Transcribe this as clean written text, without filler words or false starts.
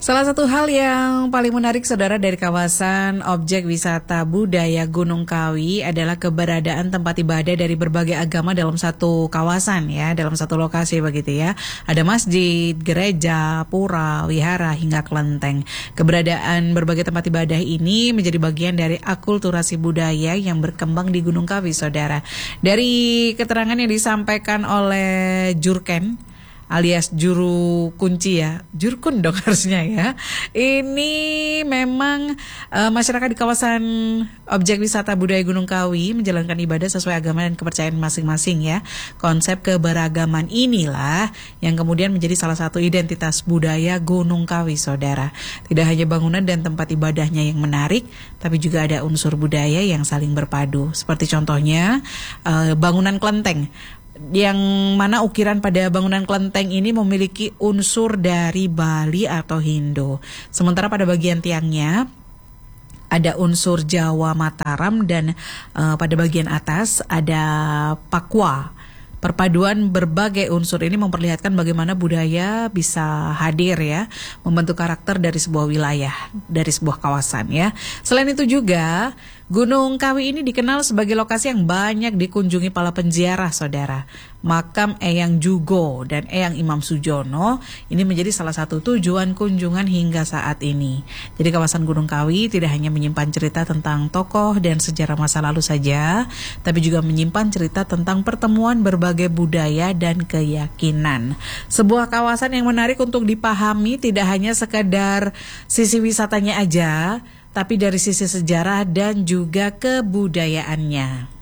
Salah satu hal yang paling menarik saudara dari kawasan objek wisata budaya Gunung Kawi adalah keberadaan tempat ibadah dari berbagai agama dalam satu kawasan ya, dalam satu lokasi begitu ya. Ada masjid, gereja, pura, wihara hingga kelenteng. Keberadaan berbagai tempat ibadah ini menjadi bagian dari akulturasi budaya yang berkembang di Gunung Kawi saudara. Dari keterangan yang disampaikan oleh Jurken alias juru kunci ya, jurkun dong harusnya ya. Ini memang masyarakat di kawasan objek wisata budaya Gunung Kawi menjalankan ibadah sesuai agama dan kepercayaan masing-masing ya. Konsep keberagaman inilah yang kemudian menjadi salah satu identitas budaya Gunung Kawi saudara. Tidak hanya bangunan dan tempat ibadahnya yang menarik, tapi juga ada unsur budaya yang saling berpadu. Seperti contohnya bangunan kelenteng, yang mana ukiran pada bangunan kelenteng ini memiliki unsur dari Bali atau Hindu. Sementara pada bagian tiangnya ada unsur Jawa Mataram dan pada bagian atas ada Pakua. Perpaduan berbagai unsur ini memperlihatkan bagaimana budaya bisa hadir ya, membentuk karakter dari sebuah wilayah, dari sebuah kawasan ya. Selain itu juga Gunung Kawi ini dikenal sebagai lokasi yang banyak dikunjungi para penziarah saudara. Makam Eyang Jugo dan Eyang Imam Sujono ini menjadi salah satu tujuan kunjungan hingga saat ini. Jadi kawasan Gunung Kawi tidak hanya menyimpan cerita tentang tokoh dan sejarah masa lalu saja, tapi juga menyimpan cerita tentang pertemuan berbagai budaya dan keyakinan. Sebuah kawasan yang menarik untuk dipahami tidak hanya sekedar sisi wisatanya aja, tapi dari sisi sejarah dan juga kebudayaannya.